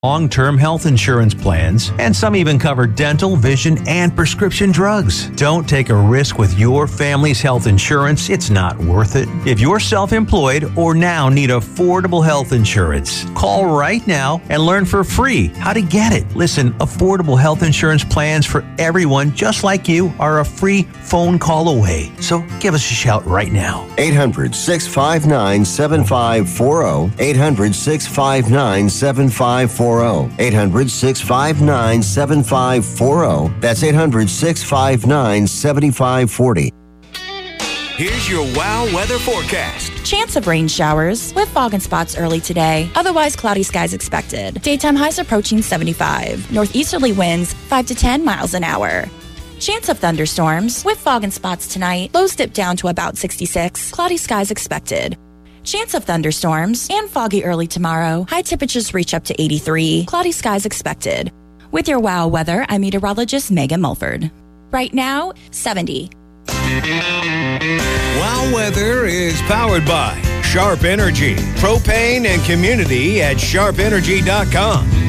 long-term health insurance plans, and some even cover dental, vision, and prescription drugs. Don't take a risk with your family's health insurance. It's not worth it. If you're self-employed or now need affordable health insurance, call right now and learn for free how to get it. Listen, affordable health insurance plans for everyone just like you are a free phone call away. So give us a shout right now. 800-659-7540. 800-659-7540. 800-659-7540. That's 800-659-7540. Here's your WOW weather forecast. Chance of rain showers with fog and spots early today. Otherwise, cloudy skies expected. Daytime highs approaching 75. Northeasterly winds 5 to 10 miles an hour. Chance of thunderstorms with fog and spots tonight. Lows dip down to about 66. Cloudy skies expected. Chance of thunderstorms and foggy early tomorrow. High temperatures reach up to 83. Cloudy skies expected. With your WOW weather, I'm meteorologist Megan Mulford. Right now, 70. WOW weather is powered by Sharp Energy, propane and community at sharpenergy.com.